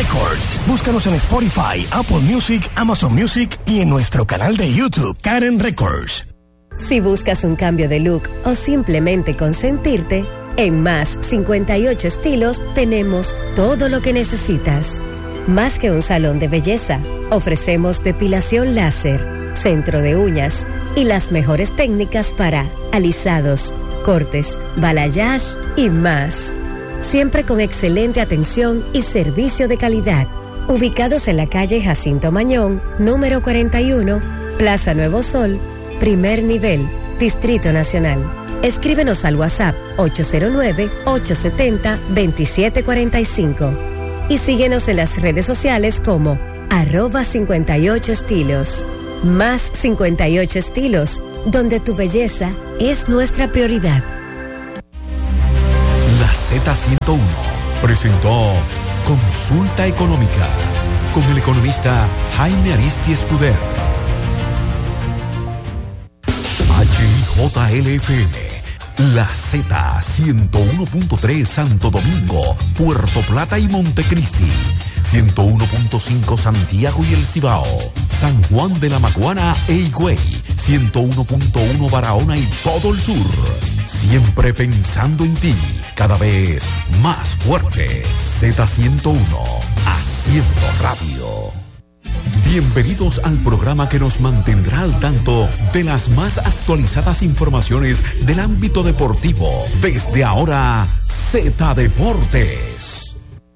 Records. Búscanos en Spotify, Apple Music, Amazon Music y en nuestro canal de YouTube, Karen Records. Si buscas un cambio de look o simplemente consentirte, en Más 58 Estilos tenemos todo lo que necesitas. Más que un salón de belleza, ofrecemos depilación láser, centro de uñas y las mejores técnicas para alisados, cortes, balayage y más. Siempre con excelente atención y servicio de calidad. Ubicados en la calle Jacinto Mañón, número 41, Plaza Nuevo Sol, primer nivel, Distrito Nacional. Escríbenos al WhatsApp 809-870-2745 y síguenos en las redes sociales como @58estilos. Más 58 Estilos, donde tu belleza es nuestra prioridad. La Z101 presentó Consulta Económica con el economista Jaime Aristi Escuder. HIJLFM, La Z 101.3 Santo Domingo, Puerto Plata y Montecristi, 101.5 Santiago y El Cibao, San Juan de la Maguana e Higüey, 101.1 Barahona y todo el sur. Siempre pensando en ti, cada vez más fuerte. Z101, haciendo radio. Bienvenidos al programa que nos mantendrá al tanto de las más actualizadas informaciones del ámbito deportivo. Desde ahora, Z Deportes.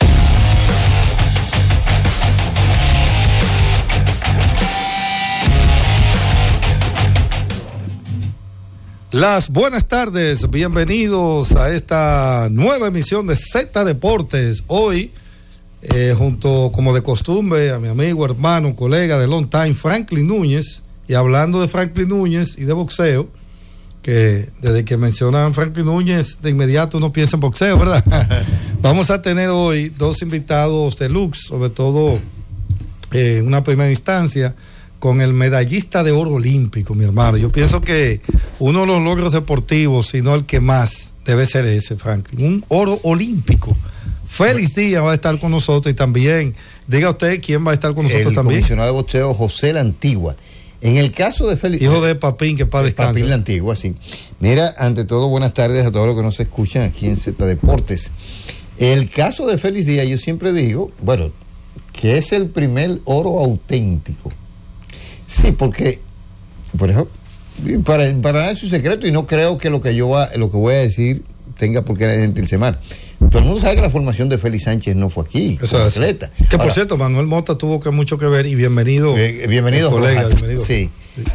Las buenas tardes, bienvenidos a esta nueva emisión de Z Deportes. Hoy, junto como de costumbre, a mi amigo, hermano, colega de long time, Franklin Núñez. Y hablando de Franklin Núñez y de boxeo, que desde que mencionan Franklin Núñez, de inmediato uno piensa en boxeo, ¿verdad? Vamos a tener hoy dos invitados deluxe, sobre todo en una primera instancia, con el medallista de oro olímpico, mi hermano. Yo pienso que uno de los logros deportivos, si no el que más, debe ser ese, Franklin. Un oro olímpico. Félix Díaz va a estar con nosotros y también, diga usted quién va a estar con nosotros también. El comisionado de boxeo José La Antigua. En el caso de Félix... Hijo de Papín, que para descansar. Papín La Antigua, sí. Mira, ante todo, buenas tardes a todos los que nos escuchan aquí en Z Deportes. El caso de Félix Díaz, yo siempre digo, bueno, que es el primer oro auténtico. Sí, porque, por ejemplo, para dar su secreto, y no creo que lo que voy a decir tenga por qué sentirse mal. Todo el mundo sabe que la formación de Félix Sánchez no fue aquí, como atleta. Que por cierto, Manuel Mota tuvo mucho que ver, y bienvenido. Bienvenido, colega, bienvenido. Sí.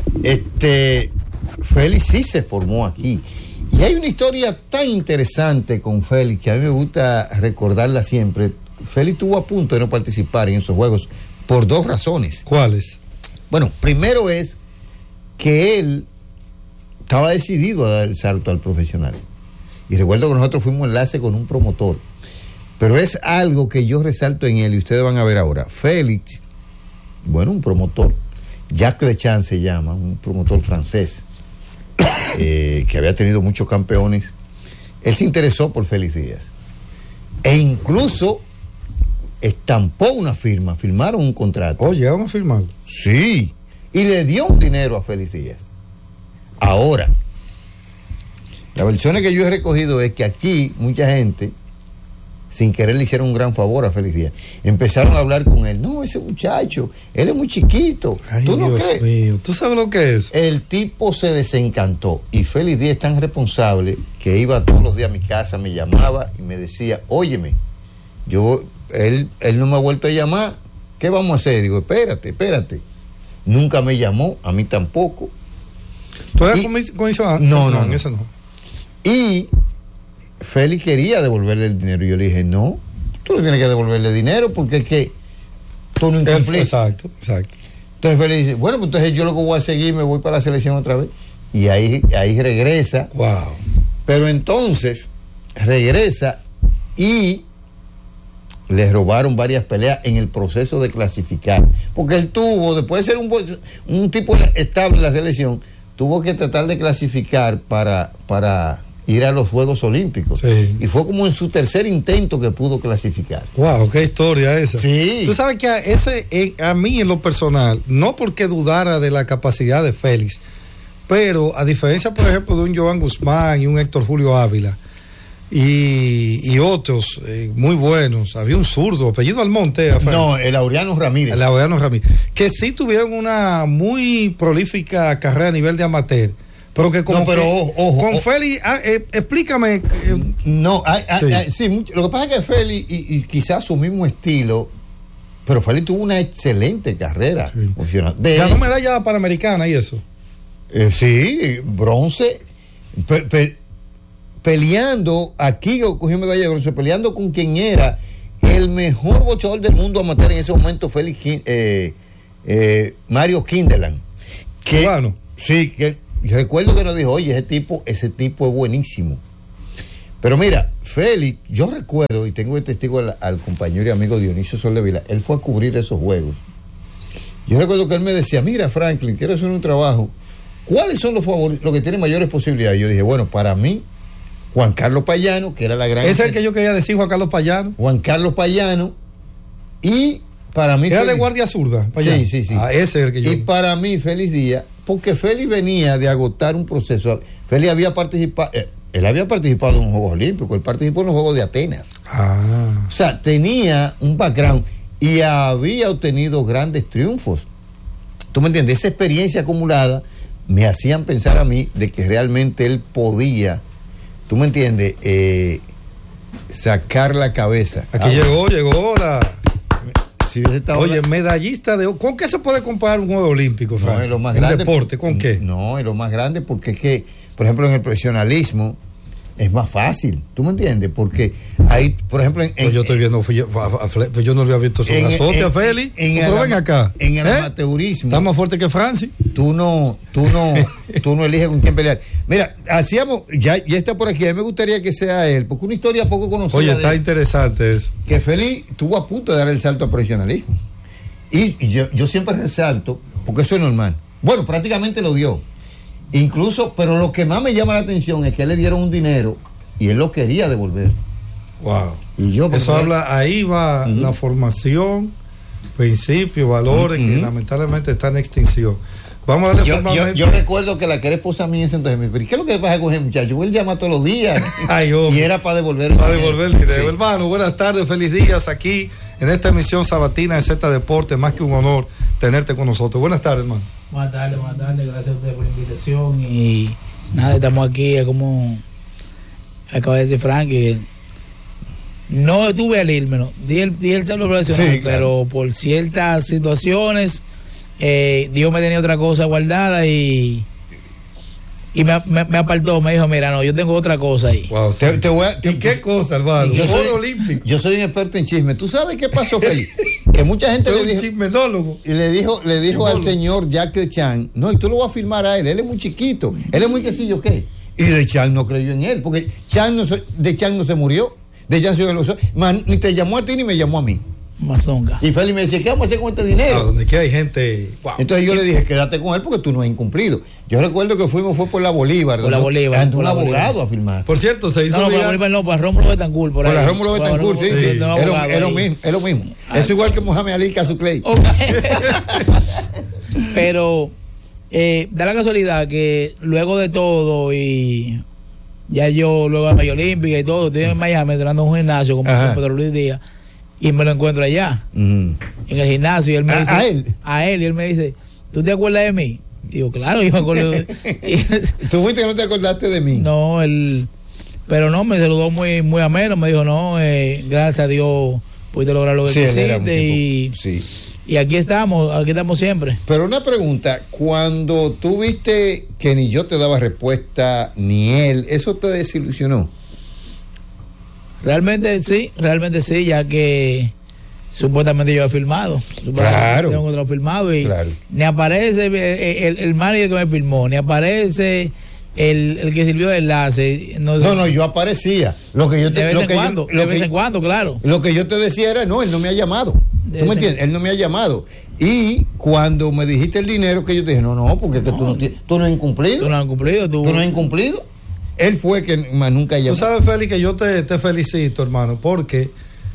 Félix sí se formó aquí. Y hay una historia tan interesante con Félix que a mí me gusta recordarla siempre. Félix estuvo a punto de no participar en esos juegos por dos razones. ¿Cuáles? Bueno, primero es que él estaba decidido a dar el salto al profesional. Y recuerdo que nosotros fuimos enlace con un promotor. Pero es algo que yo resalto en él y ustedes van a ver ahora. Félix, bueno, un promotor, Jacques Lechan se llama, un promotor francés, que había tenido muchos campeones. Él se interesó por Félix Díaz. E incluso estampó una firma, firmaron un contrato. Oh, llegaron a firmar. Sí, y le dio un dinero a Félix Díaz. Ahora, las versiones que yo he recogido es que aquí mucha gente, sin querer, le hicieron un gran favor a Félix Díaz. Empezaron a hablar con él. No, ese muchacho, él es muy chiquito. Ay, ¿Tú no Dios crees? mío, ¿tú sabes lo que es? El tipo se desencantó. Y Félix Díaz es tan responsable que iba todos los días a mi casa, me llamaba y me decía, óyeme, él no me ha vuelto a llamar, ¿qué vamos a hacer? Digo, espérate. Nunca me llamó, a mí tampoco. ¿Todavía con eso? No. Eso no. Y Félix quería devolverle el dinero y yo le dije, no, tú no tienes que devolverle dinero porque es que tú no incumplís. Exacto. Entonces Félix dice, bueno, pues entonces yo lo que voy a seguir, me voy para la selección otra vez. Y ahí regresa. Wow. Pero entonces regresa y le robaron varias peleas en el proceso de clasificar. Porque él tuvo, después de ser un tipo estable en la selección, tuvo que tratar de clasificar para ir a los Juegos Olímpicos. Sí. Y fue como en su tercer intento que pudo clasificar. Wow, qué historia esa. Sí. Tú sabes que a mí en lo personal, no porque dudara de la capacidad de Félix, pero a diferencia, por ejemplo, de un Joan Guzmán y un Héctor Julio Ávila y otros muy buenos, había un zurdo, apellido Almonte. No, el Laureano Ramírez. El Laureano Ramírez, que sí tuvieron una muy prolífica carrera a nivel de amateur. Pero que como ojo, con Félix, explícame. Sí, lo que pasa es que Félix y quizás su mismo estilo, pero Félix tuvo una excelente carrera. Sí. Ganó medalla panamericana y eso. Sí, bronce, peleando, aquí cogió medalla de bronce, peleando con quien era el mejor boxeador del mundo amateur en ese momento, Félix Mario Kindeland. Cubano. Sí, que recuerdo que nos dijo, oye, ese tipo es buenísimo. Pero mira, Félix, yo recuerdo, y tengo el testigo al compañero y amigo Dionisio Soldevila, él fue a cubrir esos juegos. Yo recuerdo que él me decía, mira, Franklin, quiero hacer un trabajo. ¿Cuáles son los que tienen mayores posibilidades? Yo dije, bueno, para mí, Juan Carlos Payano, que era la gran... Ese es el que yo quería decir, Juan Carlos Payano. Juan Carlos Payano, y para mí... Era de guardia zurda. Sí. Ese es el que yo... Y para mí, Félix Díaz, porque Félix venía de agotar un proceso. Félix había participado, él había participado en los Juegos Olímpicos, él participó en los Juegos de Atenas. O sea, tenía un background y había obtenido grandes triunfos. ¿Tú me entiendes? Esa experiencia acumulada me hacían pensar a mí de que realmente él podía, ¿tú me entiendes? Sacar la cabeza. Aquí llegó la... Si Oye, medallista de... ¿Con qué se puede comparar un Juego Olímpico, Frank? No, es lo más grande. ¿Deporte? ¿Con qué? No, es lo más grande porque es que, por ejemplo, en el profesionalismo es más fácil, ¿tú me entiendes? Porque ahí, por ejemplo... Pues yo estoy viendo, pues yo no le había visto sobre azote a Félix. Pero ven acá. En el amateurismo... Está más fuerte que Francis. Tú no eliges con quién pelear. Mira, ya está por aquí, a mí me gustaría que sea él, porque una historia poco conocida. Oye, está interesante eso. Que Félix estuvo a punto de dar el salto al profesionalismo. Y yo siempre resalto, porque eso es normal. Bueno, prácticamente lo dio. Incluso, pero lo que más me llama la atención es que le dieron un dinero y él lo quería devolver. Wow. Y eso habla, ahí va la formación, principios, valores, que lamentablemente están en extinción. Vamos a darle formalmente. Yo recuerdo que la que era esposa mía entonces me dijo, ¿qué es lo que le pasa con ese muchacho? Él llama todos los días. Ay, y era para devolver el dinero. Sí. Hermano, buenas tardes, feliz días aquí en esta emisión sabatina de Z Deportes. Más que un honor tenerte con nosotros. Buenas tardes, hermano. Buenas tardes, gracias a ustedes por la invitación. Y nada, estamos aquí, como acaba de decir Frank, que no tuve al irme, no. Di el saldo profesional, sí, claro. Pero por ciertas situaciones, Dios me tenía otra cosa guardada y me apartó, me dijo, mira, no, yo tengo otra cosa ahí. Wow, ¿Y qué cosa, hermano? Yo soy un experto en chisme. ¿Tú sabes qué pasó, Félix? Que mucha gente le dijo, chismenólogo. Y le dijo al señor Jack de Chan, no, y tú lo vas a firmar a él es muy chiquito, él es muy qué sé yo qué. Y de Chan no creyó en él, porque de Chan no se murió, de Chan se ni te llamó a ti ni me llamó a mí. Más nunca. Y Félix me decía, ¿qué vamos a hacer con este dinero? Donde que hay gente. Wow. Entonces yo le dije, quédate con él porque tú no has incumplido. Yo recuerdo que fue por la Bolívar. Por la Bolívar. Ante un abogado a firmar. Por cierto, se hizo. No, por la Bolívar no, por Rómulo Betancourt. Por la Rómulo Betancourt, sí. Es lo mismo. Es igual que Mohamed Ali Casu Clay. Pero da la casualidad que luego de todo y ya yo luego de la Mayor Olímpica y todo, estoy en Miami entrando a un gimnasio como Pedro Luis Díaz. Y me lo encuentro allá, en el gimnasio, y él me dice... A él, y él me dice, ¿tú te acuerdas de mí? Digo, claro, yo me acuerdo ¿Tú fuiste que no te acordaste de mí? No, pero no, me saludó muy, muy ameno, me dijo, no, gracias a Dios pudiste lograr lo que quisiste, y aquí estamos siempre. Pero una pregunta, cuando tú viste que ni yo te daba respuesta, ni él, ¿eso te desilusionó? Realmente sí, ya que supuestamente yo he filmado. Claro. Tengo otro filmado y ni aparece el manager que me filmó, ni aparece el que sirvió de enlace. No, yo aparecía. De vez en cuando, claro. Lo que yo te decía era, no, él no me ha llamado. ¿Tú me entiendes? Él no me ha llamado. Y cuando me dijiste el dinero, que yo te dije, no, porque es que tú no has incumplido. Tú no has incumplido. Tú no has incumplido. él fue que más nunca llamó. Tú sabes, Félix, que yo te felicito, hermano, porque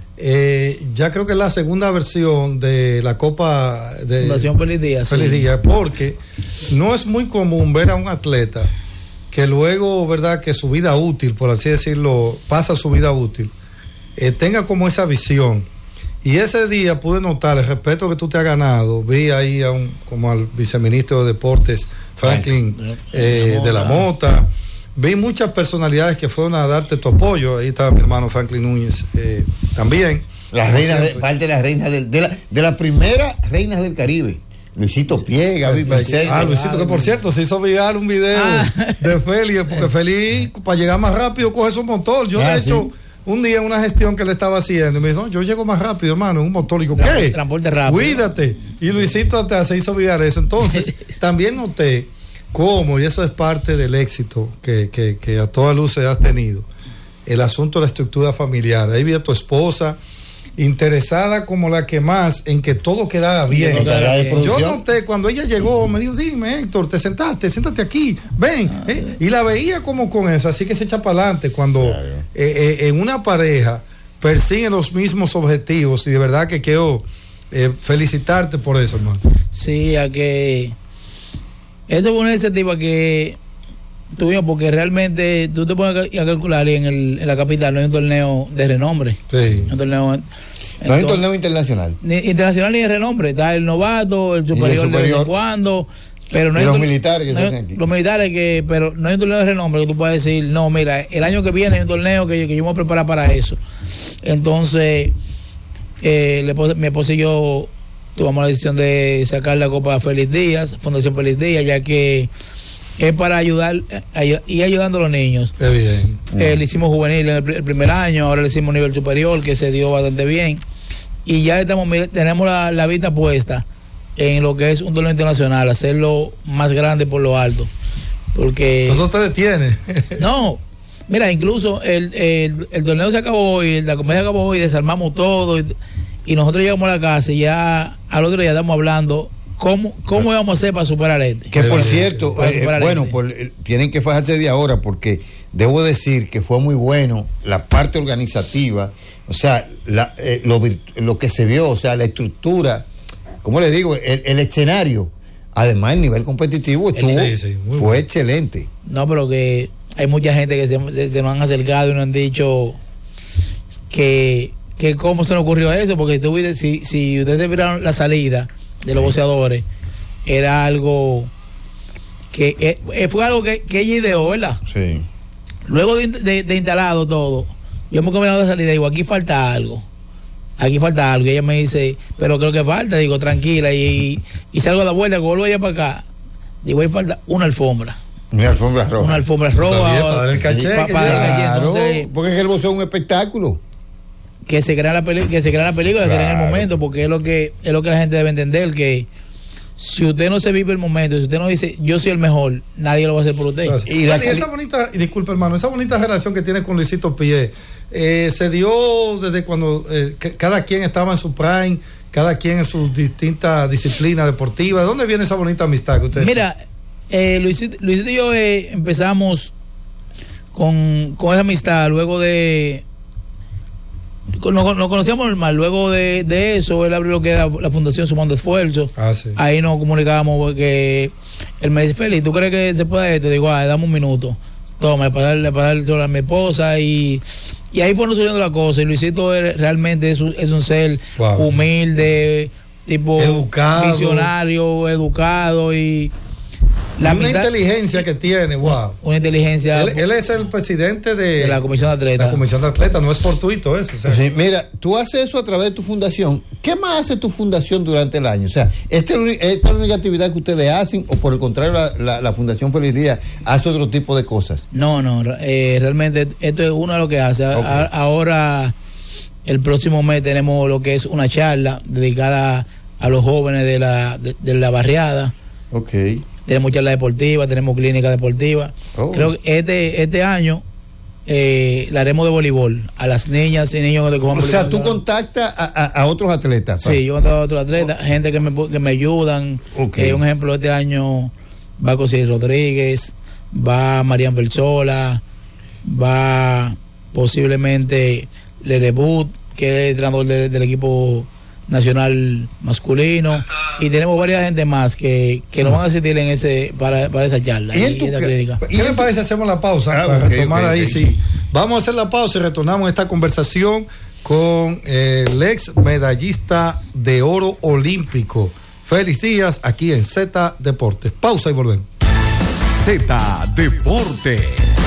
ya creo que es la segunda versión de la Copa de Fundación Feliz Día. Feliz Día, porque no es muy común ver a un atleta que luego, ¿verdad?, que su vida útil, por así decirlo, pasa su vida útil, tenga como esa visión. Y ese día pude notar el respeto que tú te has ganado. Vi ahí como al viceministro de Deportes, Franklin de la Mota. Vi muchas personalidades que fueron a darte tu apoyo. Ahí estaba mi hermano Franklin Núñez también. Parte de las reinas de la primera reinas del Caribe. Luisito Pie, Gaby Mercedes. Luisito, que por cierto se hizo viral un video de Félix, porque Félix para llegar más rápido coge su motor. Yo de hecho un día una gestión que le estaba haciendo y me dijo, no, yo llego más rápido, hermano, en un motor. Y digo, ¿qué? Transporte rápido. Cuídate. Y Luisito se hizo viral eso. Entonces, también noté cómo, y eso es parte del éxito que a todas luces has tenido, el asunto de la estructura familiar. Ahí vi a tu esposa interesada como la que más en que todo quedara bien. Yo noté cuando ella llegó, me dijo, dime, Héctor, siéntate aquí, ven. Y la veía como con eso, así que se echa para adelante cuando en una pareja persiguen los mismos objetivos, y de verdad que quiero felicitarte por eso, hermano. Sí, a que esto fue una iniciativa que tuvimos, porque realmente tú te pones a calcular y en la capital no hay un torneo de renombre. Sí. No hay un torneo internacional. Internacional ni de renombre. Está el novato, el superior de vez en cuando. Pero no hay los militares que se hacen aquí. Los militares pero no hay un torneo de renombre que tú puedas decir, no, mira, el año que viene hay un torneo que yo me voy a preparar para eso. Entonces, mi esposa y yo tomamos la decisión de sacar la Copa Feliz Díaz, Fundación Feliz Díaz, ya que es para ayudar y ayudando a los niños. Qué bien. Le hicimos juvenil el primer año, ahora le hicimos nivel superior, que se dio bastante bien. Y ya tenemos la vista puesta en lo que es un torneo internacional, hacerlo más grande por lo alto. Porque. ¿Todo te detiene? No, mira, incluso el torneo se acabó y la comedia acabó hoy, desarmamos todo y nosotros llegamos a la casa y ya al otro día estamos hablando cómo íbamos a hacer para superar este. Que por cierto, tienen que fajarse de ahora, porque debo decir que fue muy bueno la parte organizativa, o sea, lo que se vio, o sea, la estructura, ¿cómo le digo? El escenario, además el nivel competitivo fue bueno. Excelente. No, pero que hay mucha gente que se nos han acercado y nos han dicho que cómo se nos ocurrió eso, porque si ustedes vieron la salida de los boxeadores, era algo que fue algo que ella ideó, ¿verdad? Sí. Luego de instalado todo, yo me combinado de salida y digo, aquí falta algo. Y ella me dice, pero creo que falta. Digo, tranquila, y salgo a la vuelta, vuelvo allá para acá. Digo, ahí falta una alfombra. Una alfombra roja. Para dar el caché. Entonces, porque es que el boxeo es un espectáculo. Que se crea la película, que se crea en el momento, porque es lo que la gente debe entender, que si usted no se vive el momento, si usted no dice yo soy el mejor, nadie lo va a hacer por usted. Y esa bonita, disculpe hermano, esa bonita relación que tiene con Luisito Pie, se dio desde cuando cada quien estaba en su prime, cada quien en sus distintas disciplinas deportivas. ¿De dónde viene esa bonita amistad que usted? Mira, Luisito y yo empezamos con esa amistad luego de. Nos conocíamos normal. Luego de eso, él abrió lo que era la Fundación Sumando Esfuerzos. Sí. Ahí nos comunicábamos, porque él me dice, Félix, ¿tú crees que se puede esto? Digo, dame un minuto. Toma, para darle todo a mi esposa. Y ahí fueron subiendo las cosas. Y Luisito realmente es un ser humilde, tipo educado, visionario, educado y una inteligencia que tiene, una inteligencia. Él es el presidente de la Comisión de Atletas. La Comisión de Atletas, no es fortuito eso. O sea. Sí, mira, tú haces eso a través de tu fundación. ¿Qué más hace tu fundación durante el año? O sea, ¿esta es la única actividad que ustedes hacen, o por el contrario la Fundación Feliz Día hace otro tipo de cosas? No, realmente esto es uno de lo que hace. Okay. Ahora, el próximo mes tenemos lo que es una charla dedicada a los jóvenes de la barriada. Okay. Tenemos charla deportiva, tenemos clínica deportiva. Creo que este año la haremos de voleibol a las niñas y niños de O sea, tú contactas a otros atletas. Sí, yo contacto a otros atletas, gente que me ayudan. Okay. Un ejemplo, este año va Cosir Rodríguez, va Marian Versola, va posiblemente Lerebut, que es el entrenador del equipo nacional masculino, y tenemos varias gente más que nos van a asistir en para esa charla y esta clínica. ¿Qué le parece si hacemos la pausa para retomar ahí? Sí, vamos a hacer la pausa y retornamos esta conversación con el ex medallista de oro olímpico Félix Díaz, aquí en Z Deportes. Pausa y volvemos. Z Deportes.